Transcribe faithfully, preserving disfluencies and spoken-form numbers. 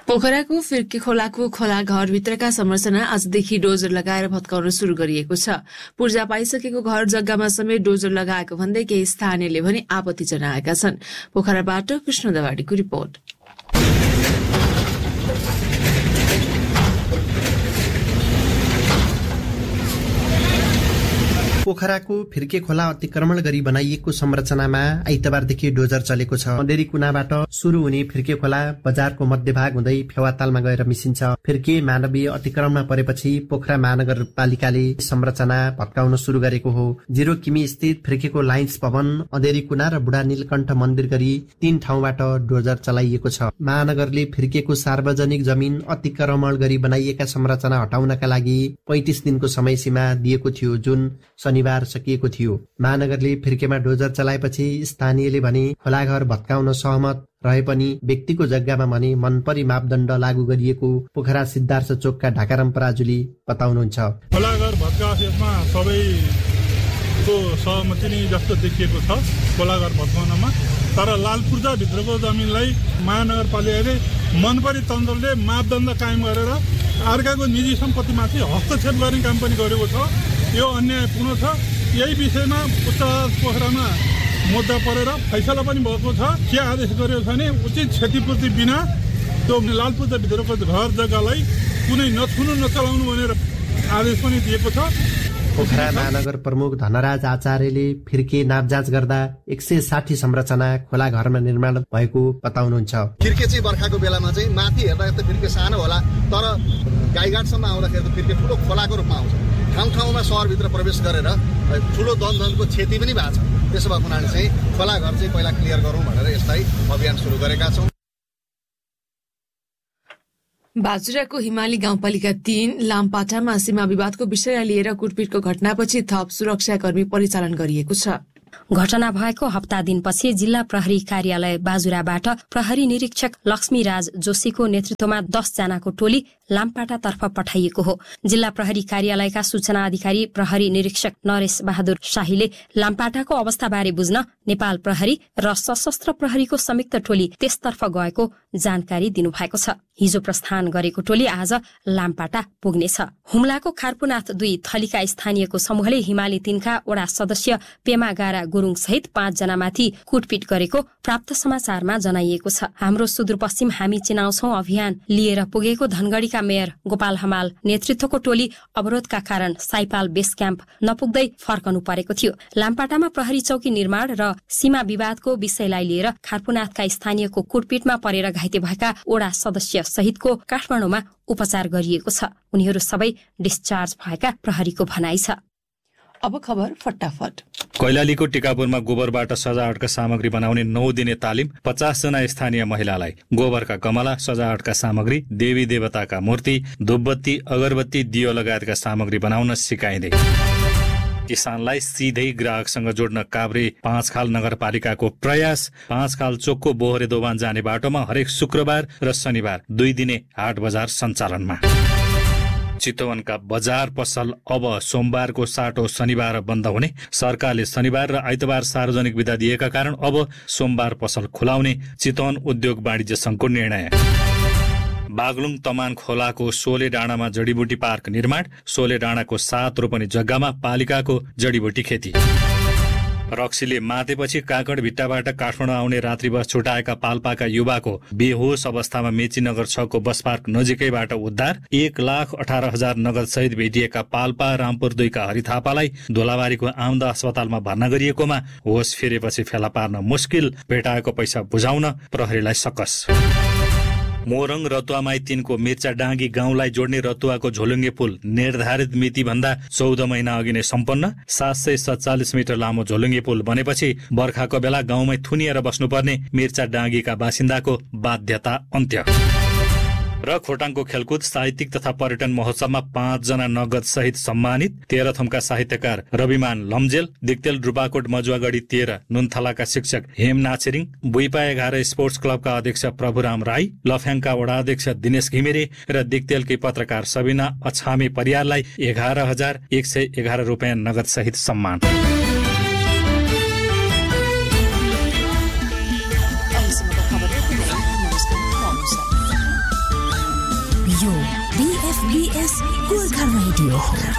पोखराको फिर्के खोलाको खोला घरभित्रका संरचना आजदेखि डोजर लगाएर भत्काउन शुरू गरिएको छ। पूर्जा पाइसकेको घर जग्गामा समेत डोजर लगाएको भन्दै केही स्थानीयले भने आपत्ति जनाएका छन्। पोखराबाट कृष्ण दवाडीको रिपोर्ट। पोखराको फिर्के खोला अतिक्रमण गरी बनाइएको संरचनामा आइतबारदेखि डोजर चलेको छ। मन्दिरी कुनाबाट शुरू हुने फिर्के खोला बजारको मध्यभाग हुँदै फेवातालमा गएर मिसिन्छ। फिर्के मानवीय अतिक्रमणमा परेपछि पोखरा महानगरपालिकाले संरचना भत्काउन शुरू गरेको हो। जिरो किमी स्थित फिर्केको लाइन्स भवन, अँधेरी कुना र बुढा नीलकण्ठ मन्दिर गरी तीन ठाउँबाट डोजर चलाइएको छ। महानगरले फिर्केको सार्वजनिक जमिन अतिक्रमण गरी बनाइएका संरचना हटाउनका लागि पैंतिस दिनको समय सीमा दिएको थियो, जुन शनिबार सकिएको थियो। महानगरले फिर्केमा डोजर चलाएपछि स्थानीयले भने खोलाघर भत्काउन सहमत रहे पनि व्यक्तिको जग्गामा भने मनपरी मापदण्ड लागू गरिएको पोखरा सिद्धार्थ चोकका ढाकाराम पराजुली बताउनुहुन्छ। खोलाघर भत्काएमा सबैको सहमति नै जस्तो देखिएको छ खोलाघर भत्काउनमा। तर लालपूर्जा भित्रको जमिनलाई महानगरपालिकाले मनपरी तन्त्रले मापदण्ड कायम गरेर अर्काको निजी सम्पत्तिमाथि हस्तक्षेप गर्ने काम पनि गरेको छ। यो अन्यायपूर्ण छ। यही विषयमा उच्च पोखरामा मुद्दा परेर फैसला पनि भएको छ। के आदेश गरेको छ भने उचित क्षतिपूर्ति बिना त्यो लालपूर्जा भित्रको घर जग्गालाई कुनै नछुनु नचलाउनु भनेर आदेश पनि दिएको छ। पोखरा महानगर प्रमुख धनराज आचार्यले फिर्के नापजाँच गर्दा एक सय साठी संरचना खोला घरमा निर्माण भएको बताउनुहुन्छ। फिर्के चाहिँ बर्खाको बेलामा चाहिँ माथि हेर्दा त फिर्के सानो होला, तर गाईघाटसम्म आउँदाखेरि त फिर्के ठुलो खोलाको रूपमा आउँछ। ठाउँ ठाउँमा सहरभित्र प्रवेश गरेर ठुलो धनधनको क्षति पनि भएको छ। त्यसो भएको हुनाले चाहिँ खोलाघर चाहिँ पहिला क्लियर गरौँ भनेर यसलाई अभियान सुरु गरेका छौँ। बाजुराको हिमाली गाउँपालिका तीन लामपाटामा सीमा विवादको विषयलाई लिएर कुटपिटको घटनापछि थप सुरक्षाकर्मी परिचालन गरिएको छ। घटना भएको हप्ता दिनपछि जिल्ला प्रहरी कार्यालय बाजुराबाट प्रहरी निरीक्षक लक्ष्मीराज जोशीको नेतृत्वमा दस जनाको टोली लामपाटातर्फ पठाइएको हो। जिल्ला प्रहरी कार्यालयका सूचना अधिकारी प्रहरी निरीक्षक नरेश बहादुर शाहीले लामपाटाको अवस्थाबारे बुझ्न नेपाल प्रहरी र सशस्त्र प्रहरीको संयुक्त टोली त्यसतर्फ गएको जानकारी दिनुभएको छ। हिजो प्रस्थान गरेको टोली आज लामपाटा पुग्नेछ। हुम्लाको खारपुनाथ दुई थलीका स्थानीयको समूहले हिमाली तीनका वडा सदस्य पेमा गारा गुरुङ सहित पाँच जनामाथि कुटपिट गरेको प्राप्त समाचारमा जनाइएको छ। हाम्रो सुदूरपश्चिम हामी चिनाउँछौं अभियान लिएर पुगेको धनगढ़ीका मेयर गोपाल हमाल नेतृत्वको टोली अवरोधका कारण साइपाल बेस क्याम्प नपुग्दै फर्कनु परेको थियो। लामपाटामा प्रहरी चौकी निर्माण र सीमा विवादको विषयलाई लिएर खारपुनाथका स्थानीयको कुटपिटमा परेर घाइते भएका वडा सदस्य सहितको काठमाडौँमा उपचार गरिएको छ। उनीहरू सबै डिस्चार्ज भएका प्रहरीको भनाइ छ। अब खबर फटाफट। कैलालीको टिकापुरमा गोबरबाट सजावटका सामग्री बनाउने नौ दिने तालिम पचास जना स्थानीय महिलालाई गोबरका गमला, सजावटका सामग्री, देवी देवताका मूर्ति, धुपबत्ती, अगरबत्ती, दियो लगायतका सामग्री बनाउन सिकाइँदै किसानलाई सिधै ग्राहकसँग जोड्न काभ्रे पाँचखाल नगरपालिकाको प्रयास। पाँचखाल चोकको बोहरे दोभान जाने बाटोमा हरेक शुक्रबार र शनिबार दुई दिने हाट बजार सञ्चालनमा। चितवनका बजार पसल अब सोमबारको साटो शनिबार बन्द हुने। सरकारले शनिबार र आइतबार सार्वजनिक बिदा दिएका कारण अब सोमबार पसल खुलाउने चितवन उद्योग वाणिज्य संघको निर्णय। बागलुङ तमान खोलाको सोले डाँडामा जडीबुटी पार्क निर्माण। सोले डाँडाको सात रोपनी जग्गामा पालिकाको जडीबुटी खेती। रक्सीले मातेपछि काकड भिट्टाबाट काठमाडौँ आउने रात्रि बस छुटाएका पाल्पाका युवाको बेहोस अवस्थामा मेचीनगर छको बस पार्क नजिकैबाट उद्धार। एक लाख अठार हजार नगद सहित भेटिएका पाल्पा रामपुर दुईका हरि थापालाई धोलाबारीको आमदा अस्पतालमा भर्ना गरिएकोमा होस फेरेपछि फेला पार्न मुस्किल। भेटाएको पैसा बुझाउन प्रहरीलाई सकस। मोरङ रतुवामाई तीनको मिर्चा डाँगी गाउँलाई जोड्ने रतुवाको झोलुङ्गे पुल निर्धारित मिति भन्दा चौध महिना अघि नै सम्पन्न। सात सय सत्तालिस मिटर लामो झोलुङ्गे पुल बनेपछि बर्खाको बेला गाउँमै थुनिएर बस्नुपर्ने मिर्चा डाँगीका बासिन्दाको बाध्यता अन्त्य। र खोटाङको खेलकुद साहित्यिक तथा पर्यटन महोत्सवमा पाँच जना नगद सहित सम्मानित। तेह्रथुमका साहित्यकार रविमान लम्जेल, दिक्तेल रूपाकोट मजुवागढी तेह्र नुनथलाका शिक्षक हेम नाछेरिङ, बुइपा एघार स्पोर्ट्स क्लबका अध्यक्ष प्रभुराम राई, लफ्याङका वडा अध्यक्ष दिनेश घिमिरे र दिक्तेलकी पत्रकार सबिना अछामे परियारलाई एघार हजार एक सय एघार रुपियाँ नगद सहित सम्मान। यो बीएफबीएस गोर्खा रेडियो हो।